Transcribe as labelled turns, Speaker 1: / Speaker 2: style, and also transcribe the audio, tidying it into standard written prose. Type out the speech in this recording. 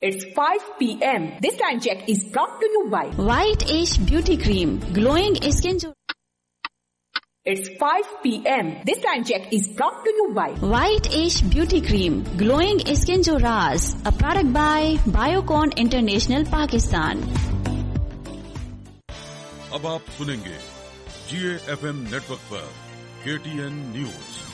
Speaker 1: It's 5 p.m. This time check is brought to you by
Speaker 2: White Ash Beauty Cream. Glowing skin.
Speaker 1: It's 5 p.m. This time check is brought to you by
Speaker 2: White Ash Beauty Cream. Glowing skin jo raaz. A product by Biocon International Pakistan.
Speaker 3: अब आप सुनेंगे GAFM network पर KTN news.